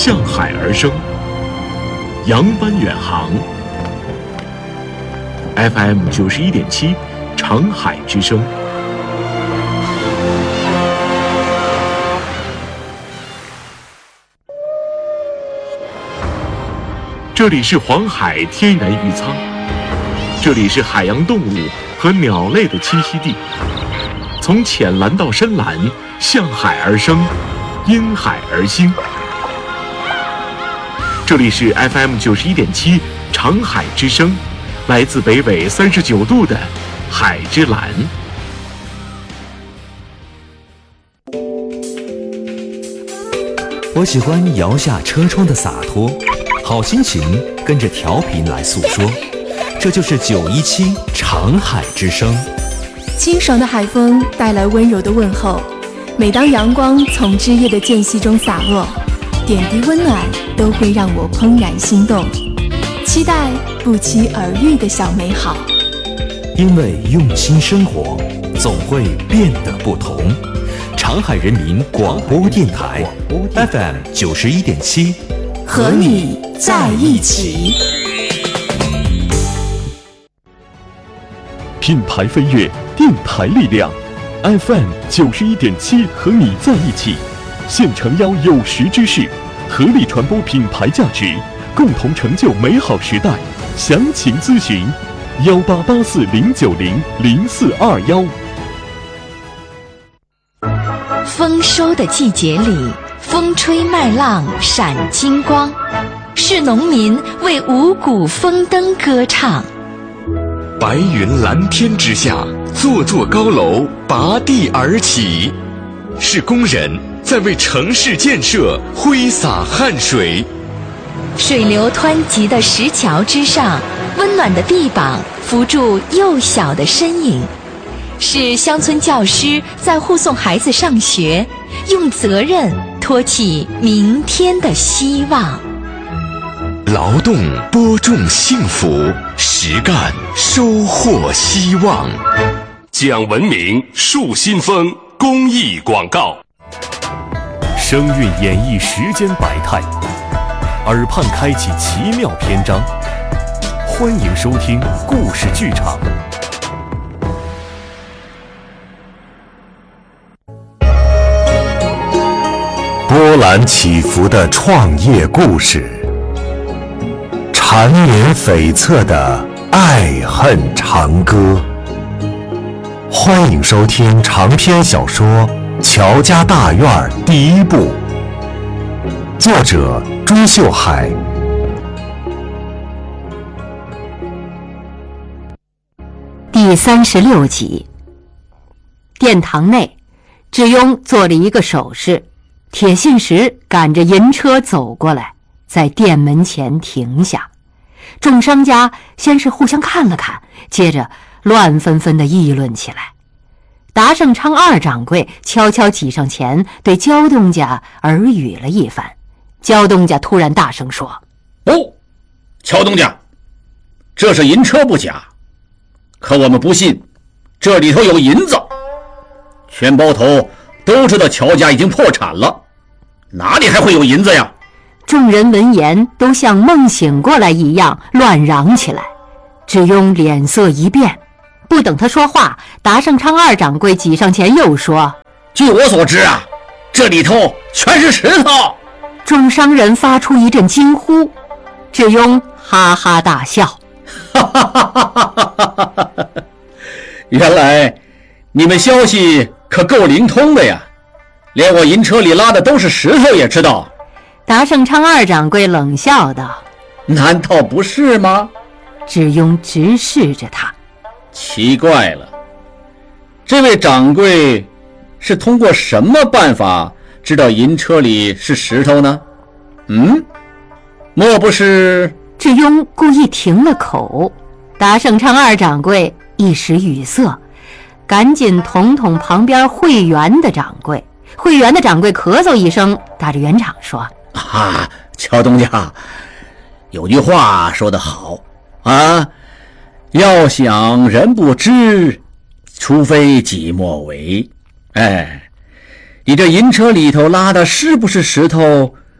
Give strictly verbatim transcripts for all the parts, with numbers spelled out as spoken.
向海而生，扬帆远航。F M 九十一点七，长海之声。这里是黄海天然渔仓，这里是海洋动物和鸟类的栖息地。从浅蓝到深蓝，向海而生，因海而兴。这里是 F M 九十一点七，长海之声，来自北纬三十九度的海之蓝。 我喜欢摇下车窗的洒脱，好心情跟着调频来诉说，这就是九一七长海之声。 清爽的海风带来温柔的问候，每当阳光从枝叶的间隙中洒落，点滴温暖都会让我怦然心动，期待不期而遇的小美好。 因为用心生活，总会变得不同。长海人民广播电台 F M 九十一点七， 和你在一起。 品牌飞跃，电台力量 ，F M 九十一点七，和你在一起。现诚邀有识之士，合力传播品牌价值，共同成就美好时代。详情咨询幺八八四零九零零四二幺。 丰收的季节里，风吹麦浪闪金光，是农民为五谷丰登歌唱。 白云蓝天之下，座座高楼拔地而起，是工人在为城市建设挥洒汗水。 水流湍急的石桥之上，温暖的臂膀扶住幼小的身影，是乡村教师在护送孩子上学，用责任托起明天的希望。 劳动播种幸福，实干收获希望。 讲文明树新风公益广告。 声韵演绎时间百态，耳畔开启奇妙篇章。欢迎收听故事剧场。 波澜起伏的创业故事，缠绵悱恻的爱恨长歌。欢迎收听长篇小说《乔家大院》第一部，作者朱秀海。 第三十六集。殿堂内，智庸做了一个手势，铁信石赶着银车走过来，在店门前停下。众商家先是互相看了看，接着乱纷纷地议论起来。达盛昌二掌柜悄悄挤上前，对焦东家耳语了一番。焦东家突然大声说：“ 哦，乔东家，这是银车不假，可我们不信这里头有银子。全包头都知道乔家已经破产了，哪里还会有银子呀？” 众人闻言都像梦醒过来一样乱嚷起来。智庸脸色一变，不等他说话，达盛昌二掌柜挤上前又说：“ 据我所知啊，这里头全是石头。” 众商人发出一阵惊呼，智庸哈哈大笑：“ 哈哈哈哈哈！原来你们消息可够灵通的呀，连我银车里拉的都是石头也知道。” 达盛昌二掌柜冷笑道：“ 难道不是吗？” 智庸直视着他。 奇怪了，这位掌柜是通过什么办法知道银车里是石头呢？嗯，莫不是…… 智庸故意停了口。达盛昌二掌柜一时语塞，赶紧捅捅旁边会员的掌柜。会员的掌柜咳嗽一声，打着圆场说：“ 啊，乔东家，有句话说得好啊，要想人不知，除非己莫为。哎，你这银车里头拉的是不是石头，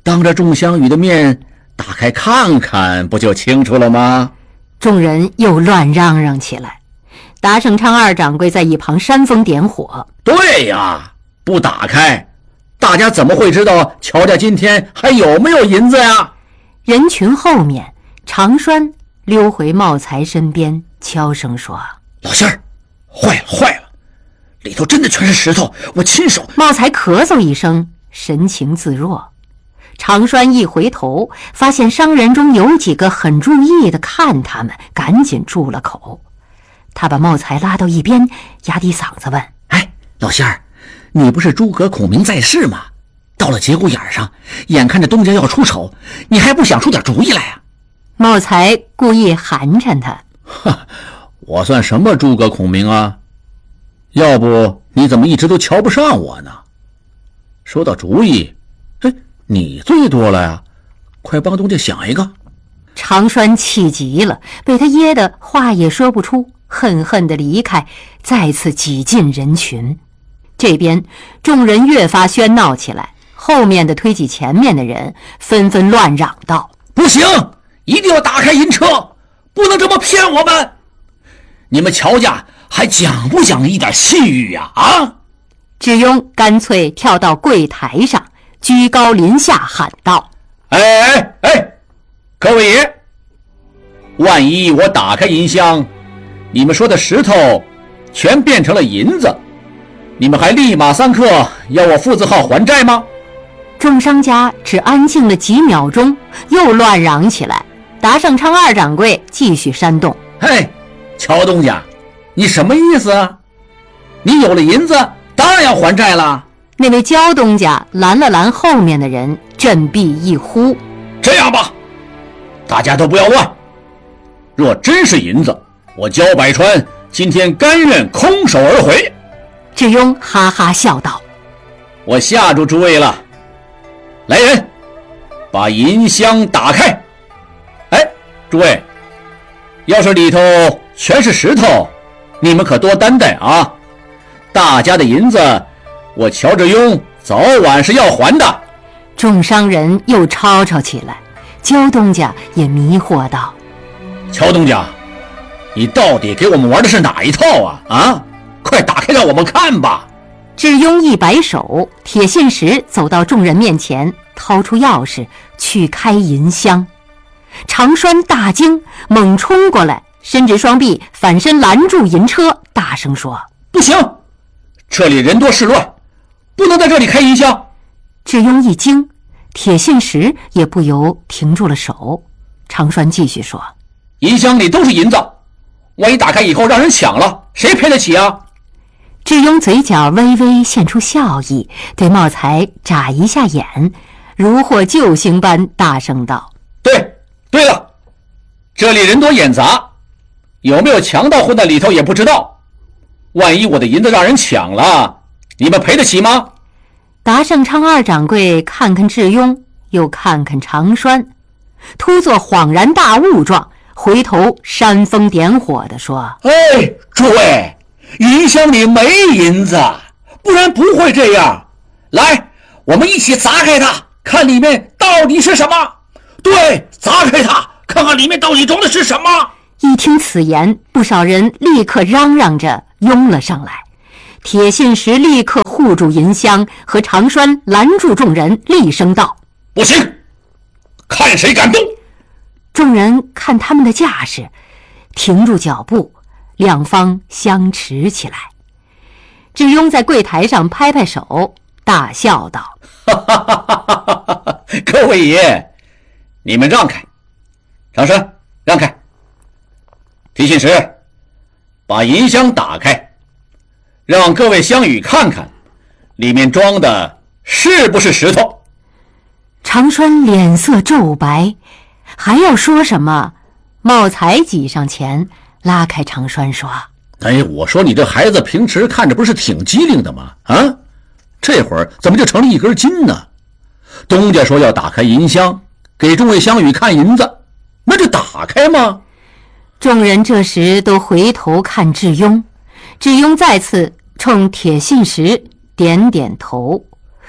当着众香雨的面打开看看，不就清楚了吗？ 众人又乱嚷嚷起来。达盛昌二掌柜在一旁煽风点火。 对呀，不打开，大家怎么会知道乔家今天还有没有银子呀？ 人群后面，常栓溜回茂才身边，悄声说： 老仙儿，坏了坏了，里头真的全是石头，我亲手…… 茂才咳嗽一声，神情自若。常栓一回头，发现商人中有几个很注意地看他们，赶紧住了口。他把茂才拉到一边，压低嗓子问： 哎，老仙儿，你不是诸葛孔明在世吗？到了节骨眼上，眼看着东家要出手，你还不想出点主意来啊？ 茂才故意寒碜他： 哈，我算什么诸葛孔明啊？要不你怎么一直都瞧不上我呢？说到主意，哎，你最多了呀，快帮东家想一个。 常栓气急了，被他噎得话也说不出，恨恨地离开，再次挤进人群。这边众人越发喧闹起来，后面的推挤前面的人纷纷乱嚷道： 不行，一定要打开银车，不能这么骗我们！你们乔家还讲不讲一点信誉呀？啊！ 智庸干脆跳到柜台上，居高临下喊道： 哎哎哎，各位爷，万一我打开银箱，你们说的石头全变成了银子，你们还立马三刻要我父子号还债吗？ 众商家只安静了几秒钟，又乱嚷起来。达盛昌二掌柜继续煽动： 嘿，乔东家，你什么意思啊？你有了银子，当然要还债了。 那位焦东家拦了拦后面的人，振臂一呼： 这样吧，大家都不要乱，若真是银子，我焦百川今天甘愿空手而回。 智庸哈哈笑道： 我吓住诸位了，来人，把银箱打开。哎，诸位，要是里头全是石头，你们可多担待啊！大家的银子，我乔致庸早晚是要还的。 众商人又吵吵起来，焦东家也迷惑道： 乔东家，你到底给我们玩的是哪一套啊？啊，快打开让我们看吧！ 智庸一摆手，铁信石走到众人面前，掏出钥匙去开银箱。常栓大惊，猛冲过来，伸直双臂反身拦住银车，大声说： 不行，这里人多势乱，不能在这里开银箱。 智庸一惊，铁信石也不由停住了手。常栓继续说： 银箱里都是银子，万一打开以后让人抢了，谁赔得起啊？ 智庸嘴角微微现出笑意，对茂才眨一下眼，如获救星般大声道： 对对了，这里人多眼杂，有没有强盗混在里头也不知道，万一我的银子让人抢了，你们赔得起吗？ 达盛昌二掌柜看看智庸，又看看常栓，突作恍然大悟状，回头煽风点火地说： 哎，诸位，银箱里没银子，不然不会这样。来，我们一起砸开它，看里面到底是什么。对，砸开它，看看里面到底装的是什么。 一听此言，不少人立刻嚷嚷着拥了上来。铁信石立刻护住银箱，和常栓拦住众人，厉声道： 不行，看谁敢动！ 众人看他们的架势，停住脚步，两方相持起来。智庸在柜台上拍拍手，大笑道： 哈哈哈哈哈！各位爷，你们让开，常栓让开，铁信石，把银箱打开，让各位乡宇看看，里面装的是不是石头？ 常栓脸色骤白，还要说什么，茂才挤上前拉开常栓说： 哎，我说你这孩子平时看着不是挺机灵的吗？啊，这会儿怎么就成了一根筋呢？东家说要打开银箱，给众位乡宇看银子，那就打开吗？ 众人这时都回头看智庸，智庸再次冲铁信石点点头，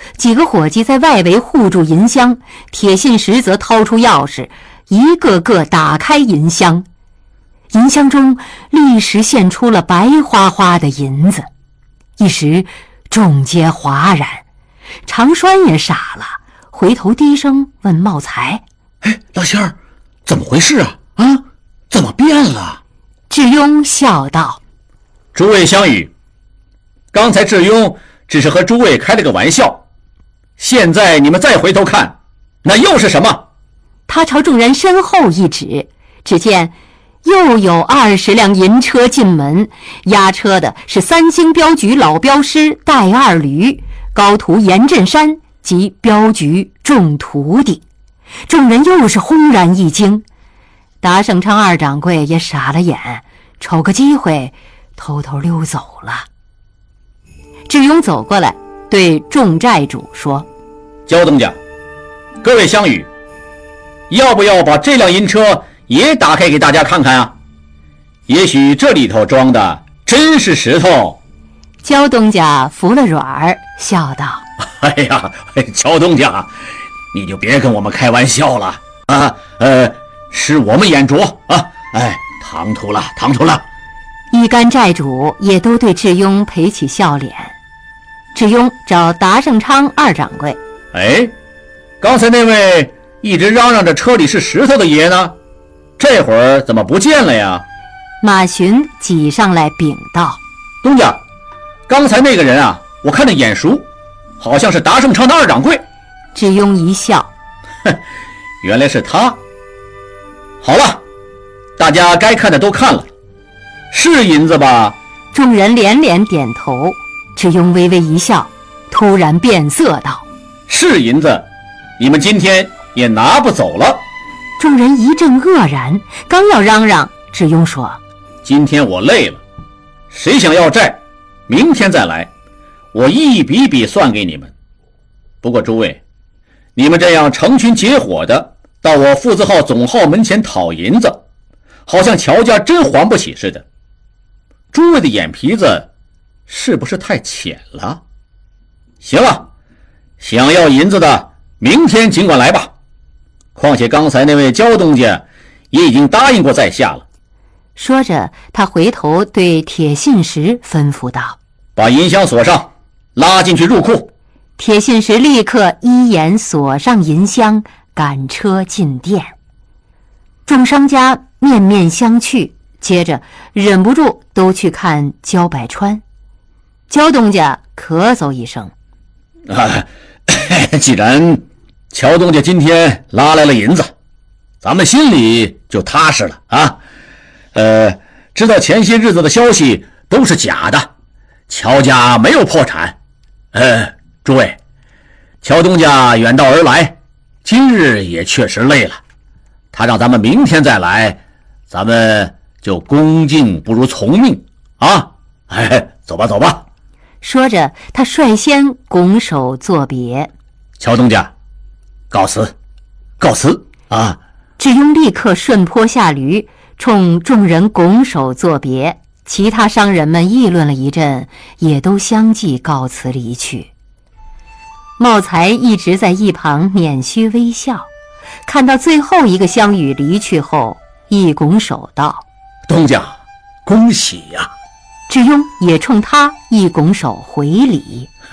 几个伙计在外围护住银箱，铁信石则掏出钥匙，一个个打开银箱。银箱中立时现出了白花花的银子，一时众皆哗然。常栓也傻了，回头低声问茂才：“ 哎，老仙儿，怎么回事啊？啊，怎么变了？” 智庸笑道：“ 诸位相与，刚才智庸只是和诸位开了个玩笑，现在你们再回头看，那又是什么？” 他朝众人身后一指，只见又有二十辆银车进门，押车的是三星镖局老镖师戴二驴、高徒严振山及镖局众徒弟。众人又是轰然一惊，达盛昌二掌柜也傻了眼，瞅个机会偷偷溜走了。智庸走过来对众债主说：“ 焦东家，各位相与，要不要把这辆银车也打开给大家看看啊？也许这里头装的真是石头。” 焦东家服了软儿，笑道：“ 哎呀，焦东家，你就别跟我们开玩笑了啊！呃，是我们眼拙啊！哎，唐突了，唐突了。” 一干债主也都对智庸赔起笑脸。智庸找达盛昌二掌柜：“ 哎，刚才那位一直嚷嚷着车里是石头的爷呢，这会儿怎么不见了呀？” 马寻挤上来禀道：“ 东家，刚才那个人啊，我看着眼熟，好像是达盛昌的二掌柜。” 智庸一笑：“ 哼，原来是他。好了，大家该看的都看了，是银子吧？” 众人连连点头。智庸微微一笑，突然变色道：“ 是银子，你们今天也拿不走了。” 众人一阵愕然，刚要嚷嚷，智庸说：“ 今天我累了，谁想要债，明天再来，我一笔笔算给你们。不过诸位，你们这样成群结伙的到我富字号总号门前讨银子，好像乔家真还不起似的。诸位的眼皮子是不是太浅了？行了，想要银子的明天尽管来吧。况且刚才那位焦东家也已经答应过在下了。” 说着，他回头对铁信石吩咐道：“ 把银箱锁上，拉进去入库。” 铁信石立刻依言锁上银箱，赶车进店。众商家面面相觑，接着忍不住都去看焦百川。焦东家咳嗽一声：“ 啊，既然乔东家今天拉来了银子，咱们心里就踏实了啊。呃，知道前些日子的消息都是假的，乔家没有破产。呃，诸位，乔东家远道而来，今日也确实累了，他让咱们明天再来，咱们就恭敬不如从命啊！哎，走吧，走吧。” 说着，他率先拱手作别：“ 乔东家，告辞，告辞啊！” 智庸立刻顺坡下驴，冲众人拱手作别。其他商人们议论了一阵，也都相继告辞离去。茂才一直在一旁捻须微笑，看到最后一个乡羽离去后，一拱手道：“ 东家，恭喜呀！” 智庸也冲他一拱手回礼。